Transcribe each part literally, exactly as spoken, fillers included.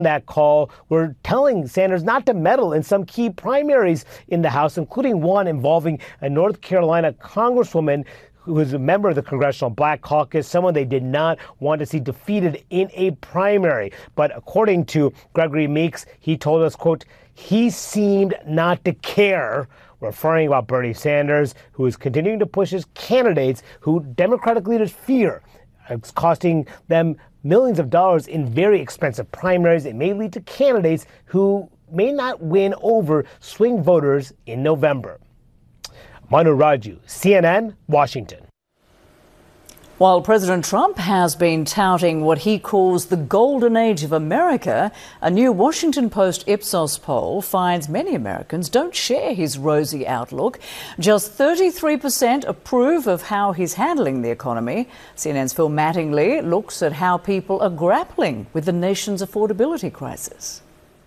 that call were telling Sanders not to meddle in some key primaries in the House, including one involving a North Carolina congresswoman who is a member of the Congressional Black Caucus, someone they did not want to see defeated in a primary. But according to Gregory Meeks, he told us, quote, he seemed not to care, referring about Bernie Sanders, who is continuing to push his candidates who Democratic leaders fear. It's costing them millions of dollars in very expensive primaries. It may lead to candidates who may not win over swing voters in November. Manu Raju, C N N, Washington. While President Trump has been touting what he calls the golden age of America, a new Washington Post Ipsos poll finds many Americans don't share his rosy outlook. Just thirty-three percent approve of how he's handling the economy. C N N's Phil Mattingly looks at how people are grappling with the nation's affordability crisis.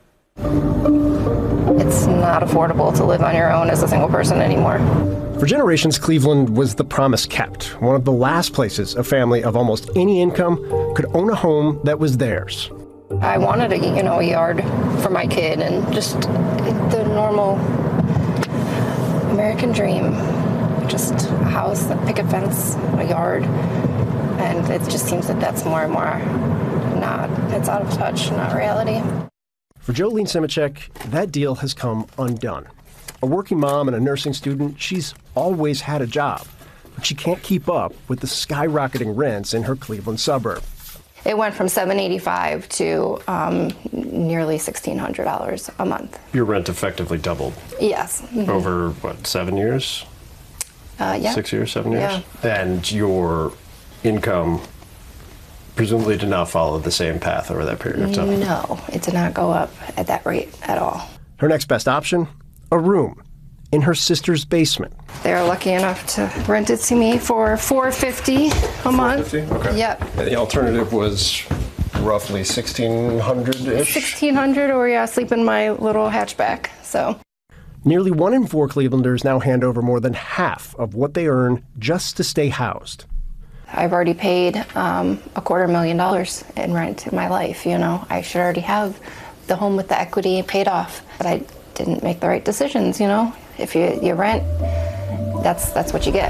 It's not affordable to live on your own as a single person anymore. For generations, Cleveland was the promise kept, one of the last places a family of almost any income could own a home that was theirs. I wanted a, you know, a yard for my kid and just the normal American dream. Just a house, a picket fence, a yard. And it just seems that that's more and more not, it's out of touch, not reality. For Jolene Simicek, that deal has come undone. A working mom and a nursing student, she's always had a job, but she can't keep up with the skyrocketing rents in her Cleveland suburb. It went from seven eighty-five to um, nearly sixteen hundred dollars a month. Your rent effectively doubled. Yes. Mm-hmm. Over, what, seven years? Uh, yeah. Six years, seven years? Yeah. And your income presumably did not follow the same path over that period of time. No, it did not go up at that rate at all. Her next best option? A room in her sister's basement. They were lucky enough to rent it to me for four hundred fifty dollars a month. four hundred fifty dollars? Okay. Yep. And the alternative was roughly sixteen hundred dollars-ish? sixteen hundred dollars, or yeah, sleep in my little hatchback, so. Nearly one in four Clevelanders now hand over more than half of what they earn just to stay housed. I've already paid um, a quarter million dollars in rent in my life, you know. I should already have the home with the equity paid off, but I didn't make the right decisions, you know. If you, you rent, that's, that's what you get.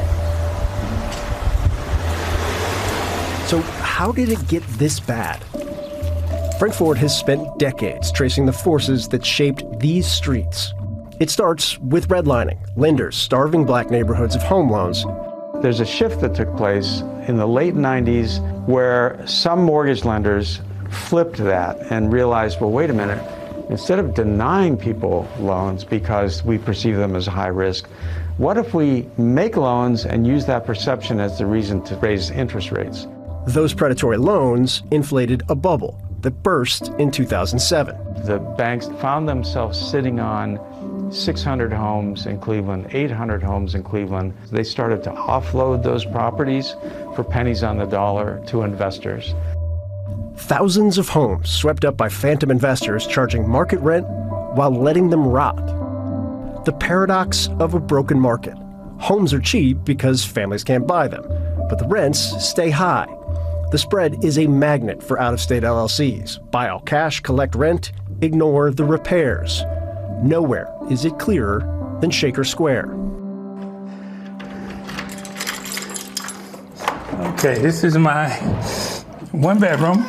So how did it get this bad? Frank Ford has spent decades tracing the forces that shaped these streets. It starts with redlining, lenders starving black neighborhoods of home loans. There's a shift that took place in the late nineties where some mortgage lenders flipped that and realized, well, wait a minute, instead of denying people loans because we perceive them as high risk, what if we make loans and use that perception as the reason to raise interest rates? Those predatory loans inflated a bubble that burst in two thousand seven. The banks found themselves sitting on six hundred homes in Cleveland, eight hundred homes in Cleveland. They started to offload those properties for pennies on the dollar to investors. Thousands of homes swept up by phantom investors charging market rent while letting them rot. The paradox of a broken market. Homes are cheap because families can't buy them, but the rents stay high. The spread is a magnet for out-of-state L L Cs. Buy all cash, collect rent, ignore the repairs. Nowhere is it clearer than Shaker Square. Okay, this is my one bedroom.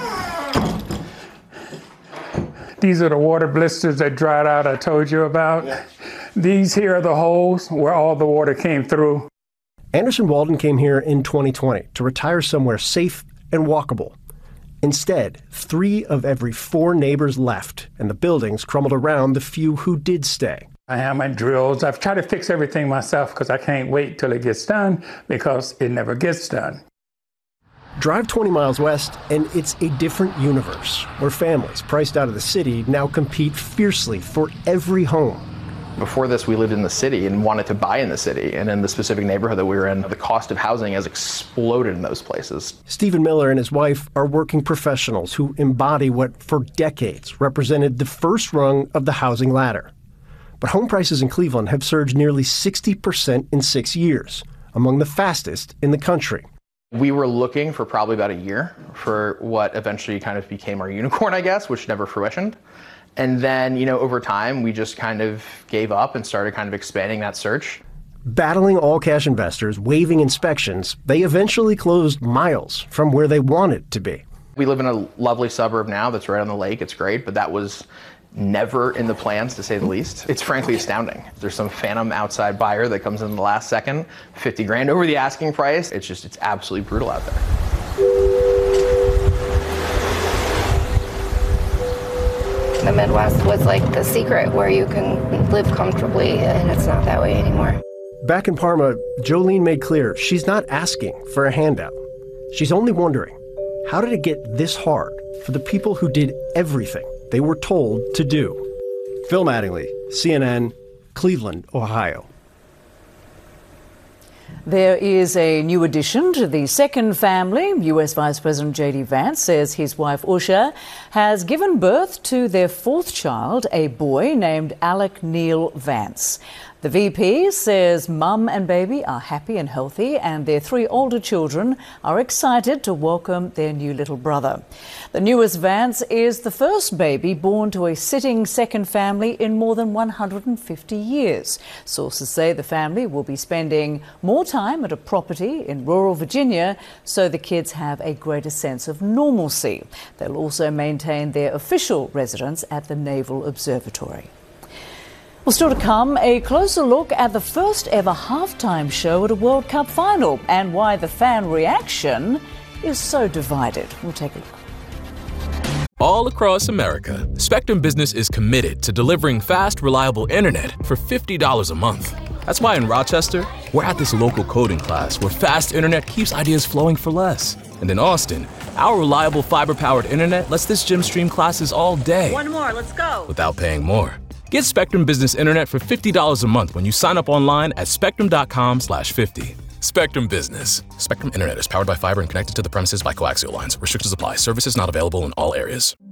These are the water blisters that dried out I told you about. Yeah. These here are the holes where all the water came through. Anderson Walden came here in twenty twenty to retire somewhere safe and walkable. Instead, three of every four neighbors left, and the buildings crumbled around the few who did stay. I have my drills. I've tried to fix everything myself because I can't wait till it gets done because it never gets done. Drive twenty miles west, and it's a different universe where families priced out of the city now compete fiercely for every home. Before this, we lived in the city and wanted to buy in the city. And in the specific neighborhood that we were in, the cost of housing has exploded in those places. Stephen Miller and his wife are working professionals who embody what, for decades, represented the first rung of the housing ladder. But home prices in Cleveland have surged nearly sixty percent in six years, among the fastest in the country. We were looking for probably about a year for what eventually kind of became our unicorn, I guess, which never fruitioned. And then, you know, over time, we just kind of gave up and started kind of expanding that search. Battling all-cash investors, waiving inspections, they eventually closed miles from where they wanted to be. We live in a lovely suburb now that's right on the lake. It's great, but that was never in the plans, to say the least. It's frankly astounding. There's some phantom outside buyer that comes in the last second, fifty grand over the asking price. It's just, it's absolutely brutal out there. The Midwest was like the secret where you can live comfortably, and it's not that way anymore. Back in Parma, Jolene made clear she's not asking for a handout. She's only wondering, how did it get this hard for the people who did everything they were told to do? Phil Mattingly, C N N, Cleveland, Ohio. There is a new addition to the second family. U S Vice President J D Vance says his wife Usha has given birth to their fourth child, a boy named Alec Neil Vance. The V P says mum and baby are happy and healthy, and their three older children are excited to welcome their new little brother. The newest Vance is the first baby born to a sitting second family in more than one hundred fifty years. Sources say the family will be spending more time at a property in rural Virginia so the kids have a greater sense of normalcy. They'll also maintain their official residence at the Naval Observatory. Well, still to come, a closer look at the first ever halftime show at a World Cup final and why the fan reaction is so divided. We'll take a look. All across America, Spectrum Business is committed to delivering fast, reliable internet for fifty dollars a month. That's why in Rochester, we're at this local coding class where fast internet keeps ideas flowing for less. And in Austin, our reliable fiber-powered internet lets this gym stream classes all day. One more, let's go. Without paying more. Get Spectrum Business Internet for fifty dollars a month when you sign up online at spectrum dot com slash fifty. Spectrum Business. Spectrum Internet is powered by fiber and connected to the premises by coaxial lines. Restrictions apply. Services not available in all areas.